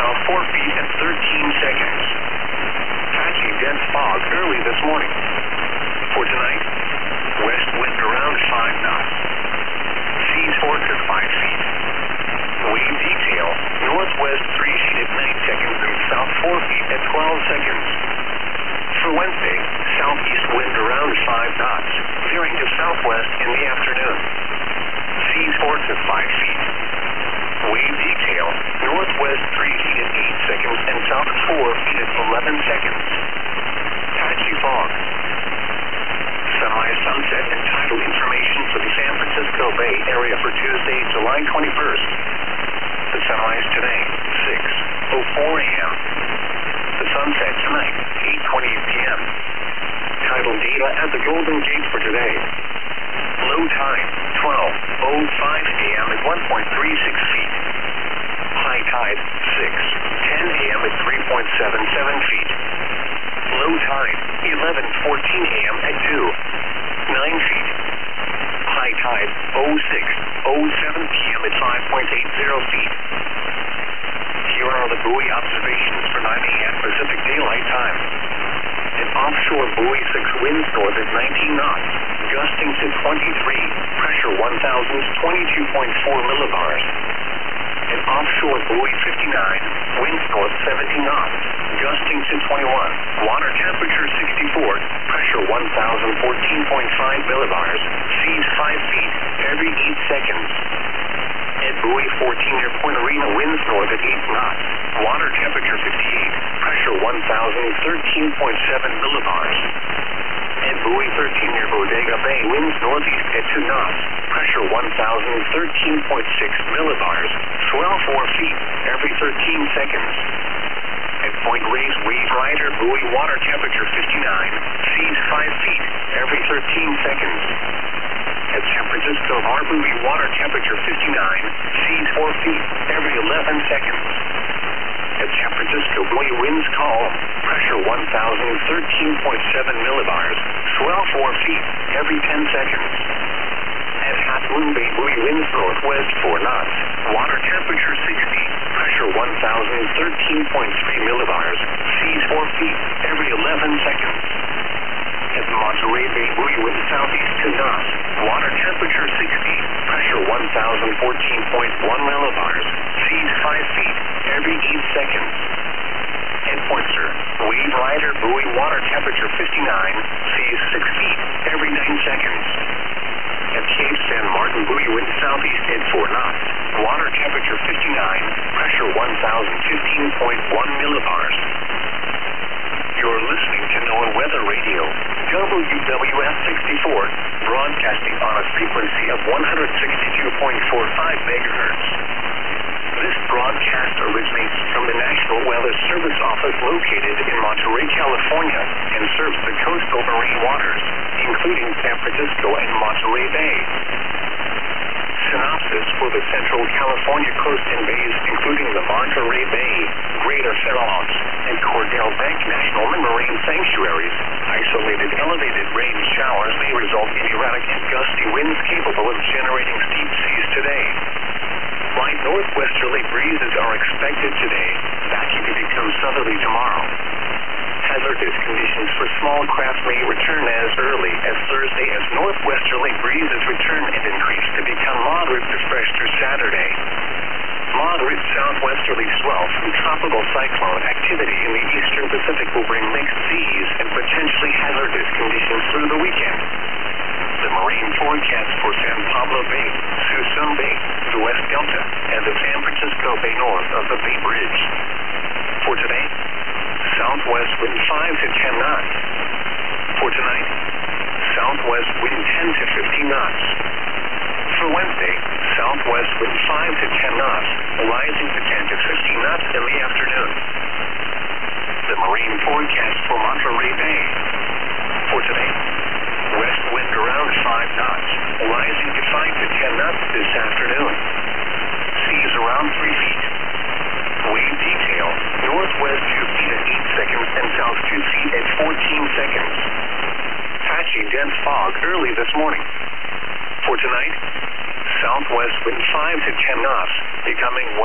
south 4 feet and 13 seconds. Patchy dense fog early this morning. For tonight, west wind around 5 knots. Seas 4 to 5 feet. Wave detail, northwest 3 feet at 9 seconds and south 4 feet at 12 seconds. For Wednesday, southeast wind around 5 knots, veering to southwest in the afternoon. Seas 4 to 5 feet. Wave detail, northwest 3 feet at 8 seconds and south 4 feet at 11 seconds. Patchy fog. Sunrise, sunset, and tidal information for the San Francisco Bay Area for Tuesday, July 21st. The sunrise today, 6:04 a.m. The sunset tonight, 8:20 p.m. Tidal data at the Golden Gate for today. Low tide, 12:05 a.m. at 1.36 feet. High tide, 6:10 a.m. at 3.77 feet. Low tide, 11:14 a.m. at 2.9 feet. High tide, 06:07 p.m. at 5.80 feet. Here are the buoy observations for 9 a.m. Pacific Daylight Time. An offshore buoy 6 winds north at 19 knots, gusting to 23, pressure 1,022.4 millibars. An offshore buoy 59, winds north 70 knots, gusting to 21, water temperature 64, pressure 1,014.5 millibars, seas 5 feet every 8 seconds. At buoy 14 near Point Arena, winds north at 8 knots, water temperature 58, pressure 1,013.7 millibars. At buoy 13 near Bodega Bay, winds northeast at 2 knots, pressure 1,013.6 millibars, swell 4 feet every 13 seconds. At Point Reyes, wave rider, buoy water temperature 59, seas 5 feet every 13 seconds. At San Francisco Harbor, buoy water temperature 59, seas 4 feet every 11 seconds. At San Francisco, buoy winds calm, pressure 1,013.7 millibars, swell 4 feet every 10 seconds. At Half Moon Bay, buoy winds northwest 4 knots, water temperature 60, pressure 1,013.3 millibars, seas 4 feet every 11 seconds. At Monterey Bay, buoy winds southeast 2 knots, water temperature 60, pressure 1,014.1 millibars, seas 5 feet every 8 seconds. At Pointser, wave rider, buoy water temperature 59, seas 6 feet every 9 seconds. At Cape San Martin, buoy winds southeast at 4 knots, water temperature 59, pressure 1,015.1 millibars. You're listening to NOAA Weather Radio, WWS 64, broadcasting on a frequency of 162.45 megahertz. This broadcast originates from the National Weather Service Office located in Monterey, California, and serves the coastal marine waters, including San Francisco and Monterey Bay. Synopsis for the Central California coast and bays, including the Monterey Bay, Greater Farallons, and Cordell Bank National Marine Sanctuaries. Isolated elevated rain showers may result in erratic and gusty winds capable of generating steep seas today. Light northwesterly breezes are expected today, backing to become southerly tomorrow. Hazardous conditions for small craft may return as early as Thursday as northwesterly breezes return and increase to become moderate to fresh through Saturday. Moderate southwesterly swell from tropical cyclone activity in the eastern Pacific will bring mixed seas and potentially hazardous conditions through the weekend. The marine forecast for San Pablo Bay, Suisun Bay, the West Delta, and the San Francisco Bay north of the Bay Bridge. For today, southwest wind 5 to 10 knots. For tonight, southwest wind 10 to 15 knots. For Wednesday, southwest wind 5 to 10 knots, rising to 10 to 15 knots in the afternoon. The marine forecast for Monterey Bay. For today, west wind around 5 knots, rising to 5 to 10 knots this afternoon. Seas around 3 feet. Wave detail, northwest 2 feet at 8 seconds and south 2 feet at 14 seconds. Patchy dense fog early this morning. For tonight, southwest wind 5 to 10 knots, becoming